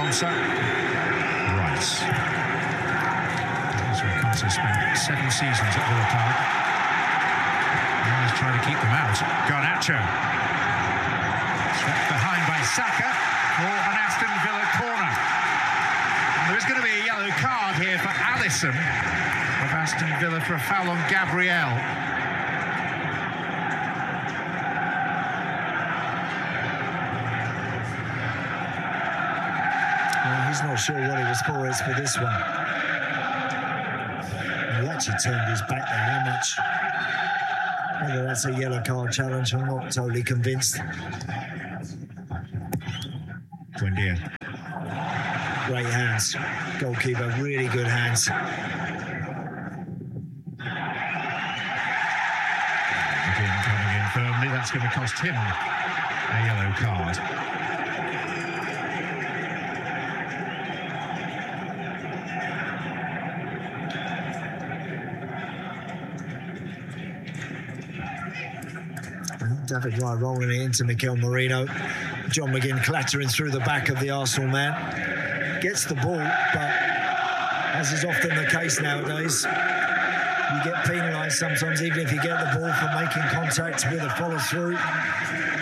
Konsa. Right. Konsa spent 7 seasons at Villa Park. Now he's trying to keep them out. Garnacho. Swept behind by Saka for an Aston Villa corner. And there is going to be a yellow card here for Alisson of Aston Villa for a foul on Gabriel. He's not sure what it was for. It's for this one. He actually turned his back there. How much? Whether that's a yellow card challenge, I'm not totally convinced. Buendia. Great hands. Goalkeeper, really good hands. Again, coming in firmly. That's going to cost him a yellow card. David Wright rolling it into Mikel Merino. John McGinn clattering through the back of the Arsenal man. Gets the ball, but as is often the case nowadays, you get penalised sometimes, even if you get the ball, for making contact with a follow-through.